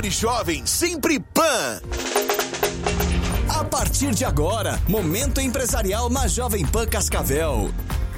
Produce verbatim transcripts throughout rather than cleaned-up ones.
Sempre jovem, sempre Pan. A partir de agora, Momento Empresarial na Jovem Pan Cascavel.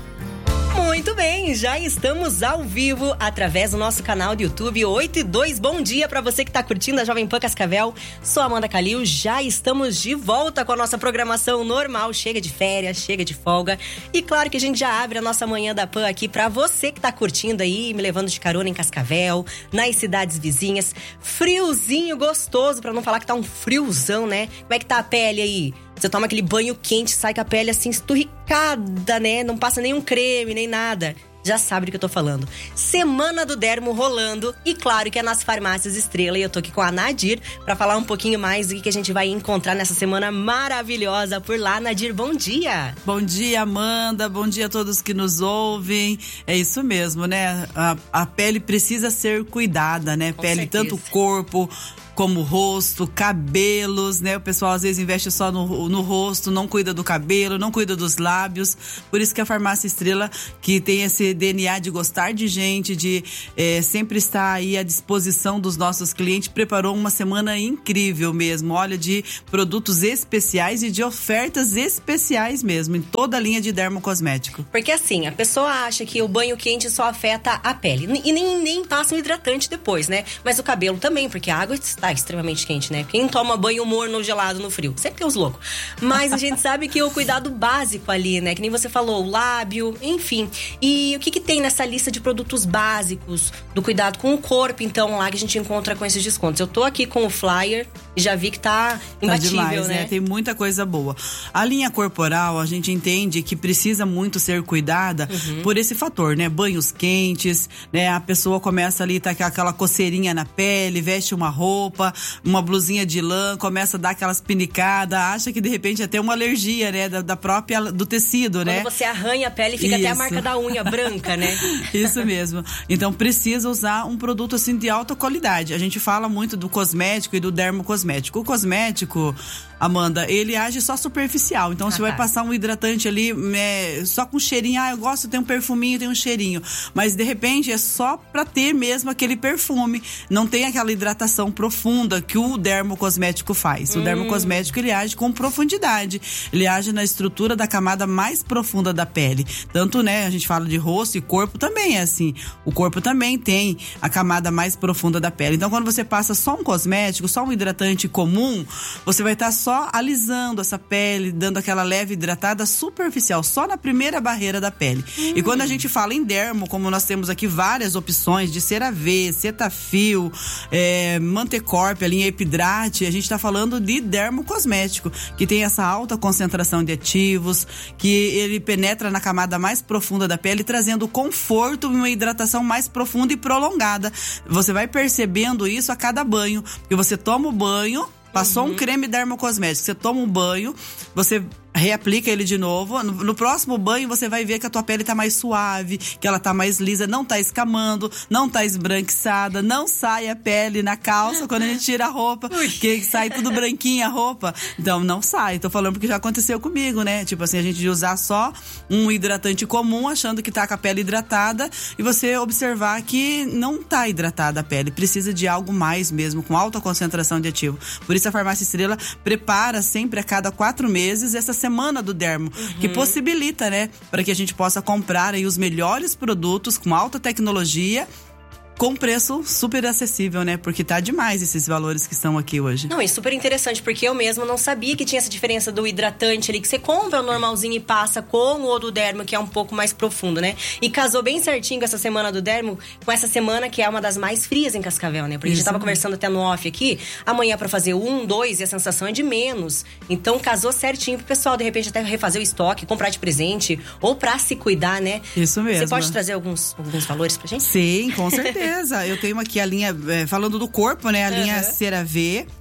Muito bem, já estamos ao vivo através do nosso canal do YouTube oito e dois. Bom dia para você que está curtindo a Jovem Pan Cascavel. Sou Amanda Calil, já estamos de volta com a nossa programação normal. Chega de férias, chega de folga. E claro que a gente já abre a nossa manhã da Pan aqui para você que está curtindo aí, me levando de carona em Cascavel, nas cidades vizinhas. Friozinho gostoso, para não falar que tá um friozão, né? Como é que tá a pele aí? Você toma aquele banho quente, sai com a pele assim esturricada, né? Não passa nenhum creme, nem nada. Já sabe do que eu tô falando. Semana do Dermo rolando e claro que é nas farmácias Estrela. E eu tô aqui com a Nadir pra falar um pouquinho mais do que a gente vai encontrar nessa semana maravilhosa por lá. Nadir, bom dia! Bom dia, Amanda. Bom dia a todos que nos ouvem. É isso mesmo, né? A, a pele precisa ser cuidada, né? Com pele, certeza. tanto o corpo como rosto, cabelos, né? O pessoal às vezes investe só no, no rosto, não cuida do cabelo, não cuida dos lábios. Por isso que a Farmácia Estrela, que tem esse D N A de gostar de gente, de é, sempre estar aí à disposição dos nossos clientes, preparou uma semana incrível mesmo. Olha, de produtos especiais e de ofertas especiais mesmo, em toda a linha de dermocosmético. Porque assim, a pessoa acha que o banho quente só afeta a pele. E nem, nem passa um hidratante depois, né? Mas o cabelo também, porque a água está extremamente quente, né? Quem toma banho morno, gelado no frio? Sempre tem os loucos. Mas a gente sabe que o cuidado básico ali, né? Que nem você falou, o lábio, enfim. E o que que tem nessa lista de produtos básicos do cuidado com o corpo, então, lá que a gente encontra com esses descontos? Eu tô aqui com o flyer e já vi que tá imbatível, tá demais, né? né? Tem muita coisa boa. A linha corporal, a gente entende que precisa muito ser cuidada uhum. por esse fator, né? Banhos quentes, né? A pessoa começa ali, tá com aquela coceirinha na pele, veste uma roupa, uma blusinha de lã, começa a dar aquelas pinicadas, acha que de repente é ter uma alergia, né? Da, da própria, do tecido, Quando né? Quando você arranha a pele, fica Isso. até a marca da unha branca, né? Isso mesmo. Então precisa usar um produto assim de alta qualidade. A gente fala muito do cosmético e do dermocosmético. O cosmético, Amanda, ele age só superficial. Então, ah, você vai tá. passar um hidratante ali é, só com cheirinho. Ah, eu gosto, tem um perfuminho, tem um cheirinho. Mas, de repente, é só pra ter mesmo aquele perfume. Não tem aquela hidratação profunda que o dermocosmético faz. O hum. dermocosmético, ele age com profundidade. Ele age na estrutura da camada mais profunda da pele. Tanto, né, a gente fala de rosto e corpo também é assim. O corpo também tem a camada mais profunda da pele. Então, quando você passa só um cosmético, só um hidratante comum, você vai estar só alisando essa pele, dando aquela leve hidratada superficial, só na primeira barreira da pele. Hum. E quando a gente fala em dermo, como nós temos aqui várias opções de CeraVe, Cetaphil, é, Mantecorp, a linha Epidrate, a gente está falando de dermocosmético, que tem essa alta concentração de ativos, que ele penetra na camada mais profunda da pele, trazendo conforto e uma hidratação mais profunda e prolongada. Você vai percebendo isso a cada banho, porque você toma o banho, passou uhum. um creme dermocosmético, você toma um banho, você reaplica ele de novo. No, no próximo banho você vai ver que a tua pele tá mais suave, que ela tá mais lisa, não tá escamando, não tá esbranquiçada, não sai a pele na calça quando a gente tira a roupa, Ui. que sai tudo branquinha a roupa. Então não sai. Tô falando porque já aconteceu comigo, né? Tipo assim, a gente usar só um hidratante comum, achando que tá com a pele hidratada, e você observar que não tá hidratada a pele, precisa de algo mais mesmo, com alta concentração de ativo. Por isso a Farmácia Estrela prepara sempre a cada quatro meses essa semana do dermo, uhum. que possibilita, né, para que a gente possa comprar aí os melhores produtos com alta tecnologia, com preço super acessível, né? Porque tá demais esses valores que estão aqui hoje. Não, é super interessante, porque eu mesma não sabia que tinha essa diferença do hidratante ali, que você compra o normalzinho e passa com o do dermo, que é um pouco mais profundo, né? E casou bem certinho com essa semana do dermo, com essa semana que é uma das mais frias em Cascavel, né? Porque Isso. a gente tava conversando até no off aqui, amanhã é pra fazer um, dois, e a sensação é de menos. Então casou certinho pro pessoal, de repente, até refazer o estoque, comprar de presente, ou pra se cuidar, né? Isso mesmo. Você pode trazer alguns, alguns valores pra gente? Sim, com certeza. Eu tenho aqui a linha, é, falando do corpo, né? A uhum. linha CeraVe,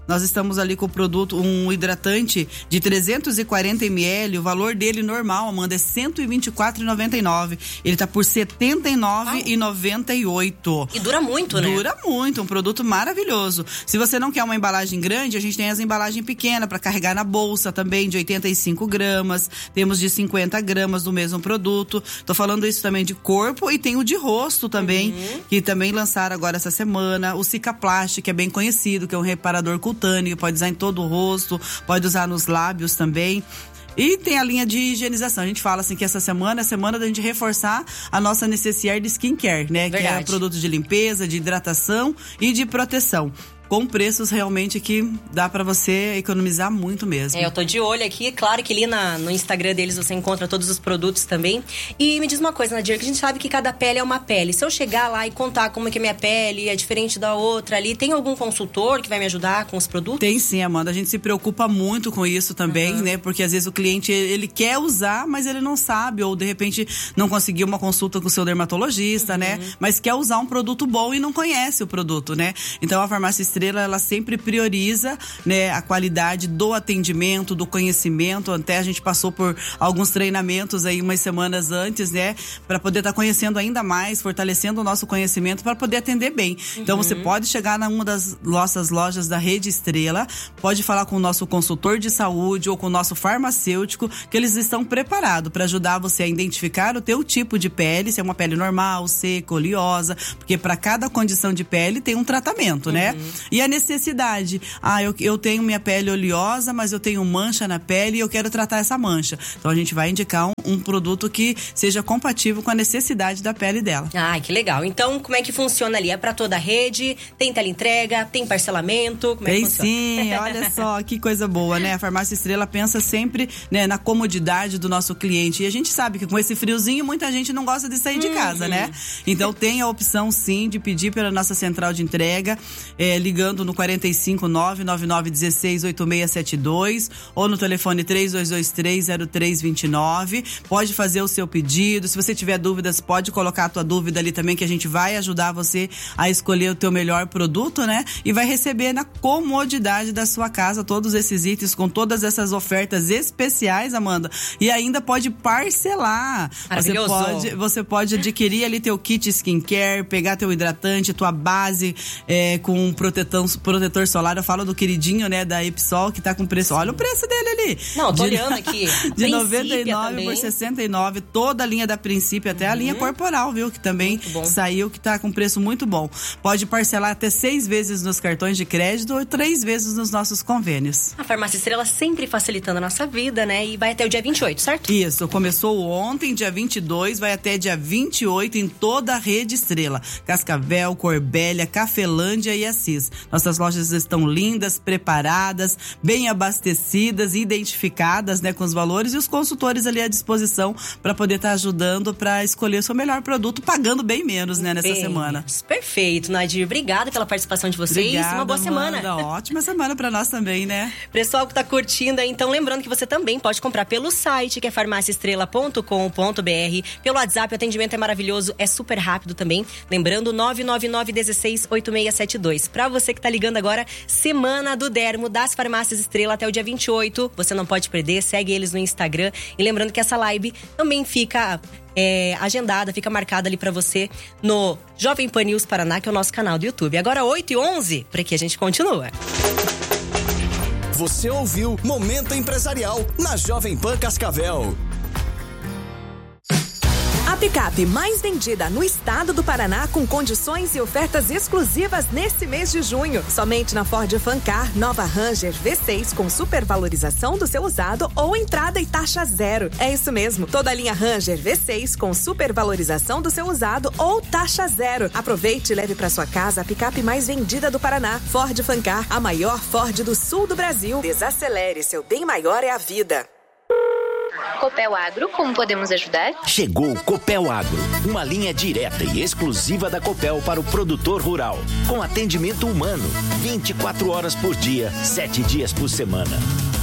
nós estamos ali com o produto, um hidratante de trezentos e quarenta mililitros, o valor dele normal, Amanda, é cento e vinte e quatro reais e noventa e nove centavos. Ele tá por setenta e nove reais e noventa e oito centavos. E dura muito, né? Dura muito, um produto maravilhoso. Se você não quer uma embalagem grande, a gente tem as embalagens pequenas para carregar na bolsa também, de oitenta e cinco gramas. Temos de cinquenta gramas do mesmo produto. Tô falando isso também de corpo e tem o de rosto também, uhum. que também lançaram agora essa semana. O Cicaplast, que é bem conhecido, que é um reparador cutâneo, pode usar em todo o rosto, pode usar nos lábios também. E tem a linha de higienização. A gente fala assim que essa semana é a semana da gente reforçar a nossa necessaire de skincare, né? Verdade. Que é produto de limpeza, de hidratação e de proteção. Com preços realmente que dá pra você economizar muito mesmo. É, eu tô de olho aqui. Claro que ali na, no Instagram deles você encontra todos os produtos também. E me diz uma coisa, Nadir, que a gente sabe que cada pele é uma pele. Se eu chegar lá e contar como é que a minha pele é diferente da outra ali, tem algum consultor que vai me ajudar com os produtos? Tem sim, Amanda. A gente se preocupa muito com isso também, uhum. né? Porque às vezes o cliente, ele quer usar, mas ele não sabe. Ou de repente não conseguiu uma consulta com o seu dermatologista, uhum. né? Mas quer usar um produto bom e não conhece o produto, né? Então a Farmácia Estrela, ela sempre prioriza, né, a qualidade do atendimento, do conhecimento. Até a gente passou por alguns treinamentos aí umas semanas antes, né, para poder estar tá conhecendo ainda mais, fortalecendo o nosso conhecimento para poder atender bem. Uhum. Então você pode chegar numa das nossas lojas da Rede Estrela, pode falar com o nosso consultor de saúde ou com o nosso farmacêutico, que eles estão preparados para ajudar você a identificar o teu tipo de pele, se é uma pele normal, seca, oleosa, porque para cada condição de pele tem um tratamento, uhum. né? E a necessidade. Ah, eu, eu tenho minha pele oleosa, mas eu tenho mancha na pele e eu quero tratar essa mancha. Então a gente vai indicar um, um produto que seja compatível com a necessidade da pele dela. Ah, que legal. Então, como é que funciona ali? É pra toda a rede? Tem teleentrega? Tem parcelamento? Como tem é que funciona? Sim, olha só que coisa boa, né? A Farmácia Estrela pensa sempre, né, na comodidade do nosso cliente. E a gente sabe que com esse friozinho, muita gente não gosta de sair de casa, uhum. né? Então tem a opção sim de pedir pela nossa central de entrega, é, ligando no quarenta e cinco, nove nove nove, dezesseis, oitenta e seis setenta e dois ou no telefone três dois dois três, zero três dois nove. Pode fazer o seu pedido. Se você tiver dúvidas, pode colocar a tua dúvida ali também, que a gente vai ajudar você a escolher o teu melhor produto, né? E vai receber na comodidade da sua casa todos esses itens com todas essas ofertas especiais, Amanda. E ainda pode parcelar. Você pode, você pode adquirir ali teu kit skincare, pegar teu hidratante, tua base é, com protetor, protetor solar. Eu falo do queridinho, né, da Epsol, que tá com preço. Olha o preço dele ali. Não, tô de, olhando aqui. De noventa e nove por sessenta e nove, toda a linha da Princípio, até uhum. a linha corporal, viu? Que também saiu, que tá com preço muito bom. Pode parcelar até seis vezes nos cartões de crédito ou três vezes nos nossos convênios. A Farmácia Estrela sempre facilitando a nossa vida, né? E vai até o dia vinte e oito, certo? Isso, começou ontem, dia vinte e dois, vai até dia vinte e oito em toda a Rede Estrela. Cascavel, Corbélia, Cafelândia e Assis. Nossas lojas estão lindas, preparadas, bem abastecidas, identificadas, né, com os valores e os consultores ali à disposição para poder estar tá ajudando para escolher o seu melhor produto, pagando bem menos, né, nessa bem, semana. Perfeito, Nadir. Obrigada pela participação de vocês. Obrigada, uma boa Amanda. semana. Ótima semana para nós também, né? Pessoal que tá curtindo aí, então lembrando que você também pode comprar pelo site, que é farmácia estrela ponto com ponto b r. Pelo WhatsApp, o atendimento é maravilhoso, é super rápido também. Lembrando, nove nove nove, dezesseis, oitenta e seis setenta e dois. Pra você que tá ligando agora, Semana do Dermo das Farmácias Estrela até o dia vinte e oito. Você não pode perder, segue eles no Instagram. E lembrando que essa live também fica é, agendada, fica marcada ali pra você no Jovem Pan News Paraná, que é o nosso canal do YouTube. Agora oito e onze, por aqui a gente continua. Você ouviu Momento Empresarial na Jovem Pan Cascavel. A picape mais vendida no estado do Paraná, com condições e ofertas exclusivas nesse mês de junho. Somente na Ford Fancar, nova Ranger V seis com supervalorização do seu usado ou entrada e taxa zero. É isso mesmo, toda a linha Ranger V seis com supervalorização do seu usado ou taxa zero. Aproveite e leve para sua casa a picape mais vendida do Paraná. Ford Fancar, a maior Ford do sul do Brasil. Desacelere, seu bem maior é a vida. Copel Agro, como podemos ajudar? Chegou o Copel Agro, uma linha direta e exclusiva da Copel para o produtor rural, com atendimento humano, vinte e quatro horas por dia, sete dias por semana.